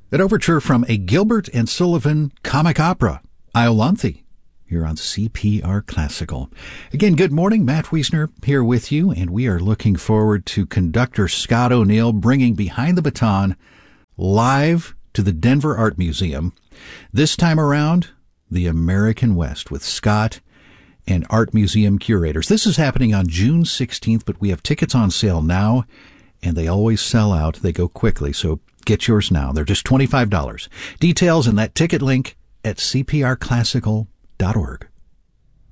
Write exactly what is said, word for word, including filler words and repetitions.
An overture from a Gilbert and Sullivan comic opera, Iolanthe, here on C P R Classical. Again, good morning. Matt Wiesner here with you, and we are looking forward to conductor Scott O'Neill bringing Behind the Baton live to the Denver Art Museum. This time around, the American West with Scott and Art Museum curators. This is happening on June sixteenth, but we have tickets on sale now, and they always sell out. They go quickly, so get yours now. They're just twenty-five dollars. Details and that ticket link at c p r classical dot org.